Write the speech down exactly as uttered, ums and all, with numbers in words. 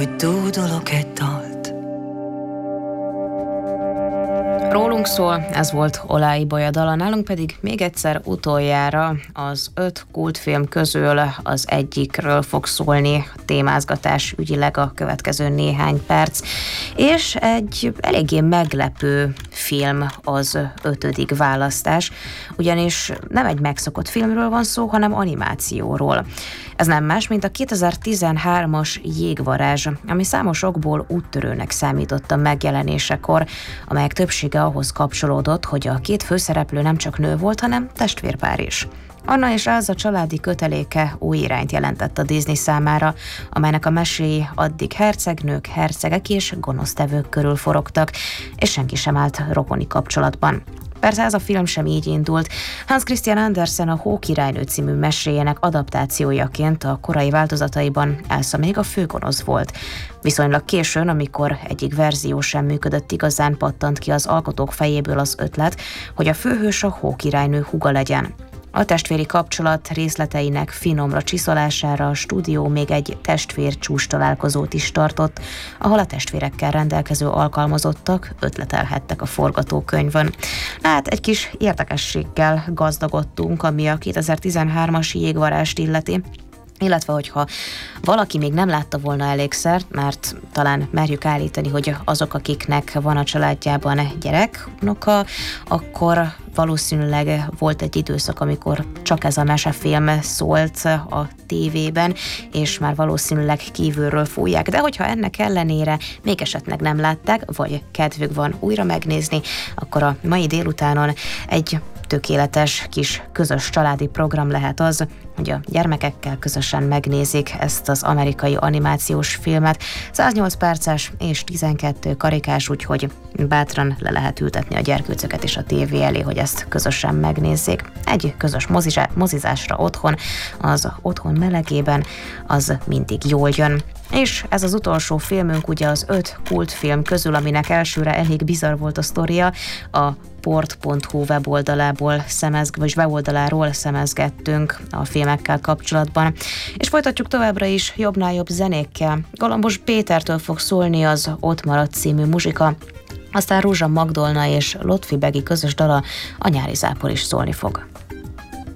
hogy dúdolok egy dalt. Rólunk szól, ez volt Olái Bolya, nálunk pedig még egyszer utoljára az öt kultfilm közül az egyikről fog szólni témázgatás ügyileg a következő néhány perc, és egy eléggé meglepő film az ötödik választás, ugyanis nem egy megszokott filmről van szó, hanem animációról. Ez nem más, mint a kétezer-tizenhármas Jégvarázs, ami számos okból úttörőnek számított a megjelenésekor, amelyek többsége ahhoz kapcsolódott, hogy a két főszereplő nem csak nő volt, hanem testvérpár is. Anna és Elsa családi köteléke új irányt jelentett a Disney számára, amelynek a meséi addig hercegnők, hercegek és gonosztevők körül forogtak, és senki sem állt rokoni kapcsolatban. Persze ez a film sem így indult. Hans Christian Andersen a Hókirálynő című meséjének adaptációjaként a korai változataiban Elsa még a főgonosz volt. Viszonylag későn, amikor egyik verzió sem működött igazán, pattant ki az alkotók fejéből az ötlet, hogy a főhős a Hókirálynő húga legyen. A testvéri kapcsolat részleteinek finomra csiszolására a stúdió még egy testvér csúcs találkozót is tartott, ahol a testvérekkel rendelkező alkalmazottak ötletelhettek a forgatókönyvön. Hát egy kis érdekességgel gazdagodtunk, ami a kétezer-tizenhármas Jégvarázst illeti, illetve hogyha valaki még nem látta volna elégszer, mert talán merjük állítani, hogy azok, akiknek van a családjában gyerek, unoka, akkor valószínűleg volt egy időszak, amikor csak ez a mesefilm szólt a tévében, és már valószínűleg kívülről fújják. De hogyha ennek ellenére még esetleg nem látták, vagy kedvük van újra megnézni, akkor a mai délutánon egy tökéletes kis közös családi program lehet az, hogy a gyermekekkel közösen megnézik ezt az amerikai animációs filmet. száznyolc perces és tizenkét karikás, úgyhogy bátran le lehet ültetni a gyerkőcöket is a tévé elé, hogy ezt közösen megnézzék. Egy közös mozizá- mozizásra otthon, az otthon melegében, az mindig jól jön. És ez az utolsó filmünk ugye az öt kultfilm közül, aminek elsőre elég bizarr volt a sztoria, a port pont hu weboldalából szemezg, vagy weboldaláról szemezgettünk a filmekkel kapcsolatban. És folytatjuk továbbra is jobbnál jobb zenékkel. Galambos Pétertől fog szólni az Ott maradt című muzsika, aztán Rózsa Magdolna és Lotfi Begi közös dala, a Nyári zápor is szólni fog.